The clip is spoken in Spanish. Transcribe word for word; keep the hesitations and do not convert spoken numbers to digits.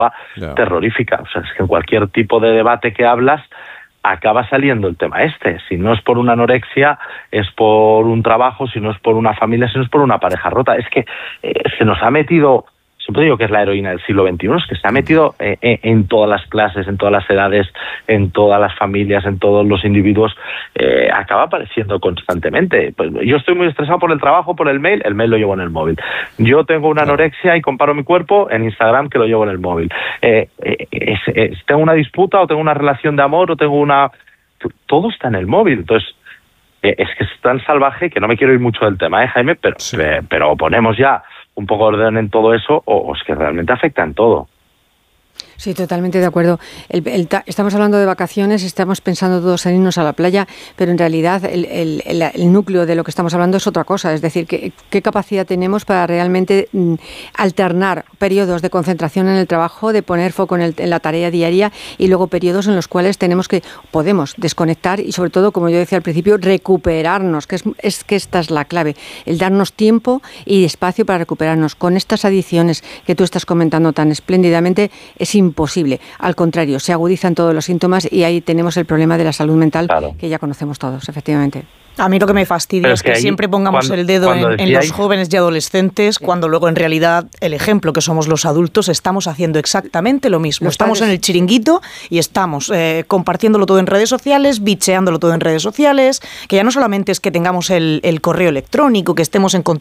yeah. terrorífica. O sea, es que en cualquier tipo de debate que hablas acaba saliendo el tema este. Si no es por una anorexia, es por un trabajo, si no es por una familia, si no es por una pareja rota. Es que eh, se nos ha metido, siempre digo que es la heroína del siglo veintiuno, es que se ha metido eh, en todas las clases, en todas las edades, en todas las familias, en todos los individuos, eh, acaba apareciendo constantemente. Pues yo estoy muy estresado por el trabajo, por el mail, el mail lo llevo en el móvil. Yo tengo una anorexia y comparo mi cuerpo en Instagram, que lo llevo en el móvil. Eh, eh, es, es, tengo una disputa o tengo una relación de amor o tengo una... Todo está en el móvil. Entonces, eh, es que es tan salvaje que no me quiero ir mucho del tema, ¿eh, Jaime? Pero, sí. eh, pero ponemos ya un poco de orden en todo eso, o, o es que realmente afecta en todo. Sí, totalmente de acuerdo. El, el, estamos hablando de vacaciones, estamos pensando todos en irnos a la playa, pero en realidad el, el, el, el núcleo de lo que estamos hablando es otra cosa. Es decir, ¿qué, qué capacidad tenemos para realmente mm, alternar periodos de concentración en el trabajo, de poner foco en, el, en la tarea diaria y luego periodos en los cuales tenemos que podemos desconectar y sobre todo, como yo decía al principio, recuperarnos, que es, es que esta es la clave, el darnos tiempo y espacio para recuperarnos. Con estas adiciones que tú estás comentando tan espléndidamente, es imposible. Imposible. Al contrario, se agudizan todos los síntomas y ahí tenemos el problema de la salud mental, claro, que ya conocemos todos, efectivamente. A mí lo que me fastidia es, es que, que siempre pongamos cuando, el dedo en, en los jóvenes y adolescentes, sí, cuando luego en realidad el ejemplo que somos los adultos estamos haciendo exactamente lo mismo. Los estamos padres... en el chiringuito y estamos eh, compartiéndolo todo en redes sociales, bicheándolo todo en redes sociales, que ya no solamente es que tengamos el, el correo electrónico, que estemos en contacto